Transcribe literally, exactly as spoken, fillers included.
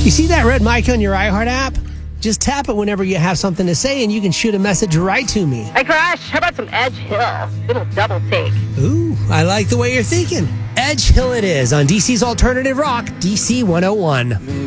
You see that red mic on your iHeart app? Just tap it whenever you have something to say, and you can shoot a message right to me. Hey, Crash, how about some Edge Hill? Little double take. Ooh, I like the way you're thinking. Edge Hill it is on D C's Alternative Rock, D C one oh one.